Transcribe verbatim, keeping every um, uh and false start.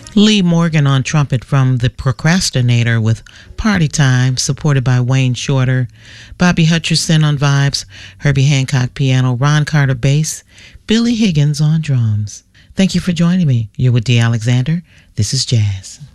Lee Morgan on trumpet from The Procrastinator with Party Time, supported by Wayne Shorter. Bobby Hutcherson on vibes, Herbie Hancock piano, Ron Carter bass, Billy Higgins on drums. Thank you for joining me. You're with Dee Alexander. This is Jazz.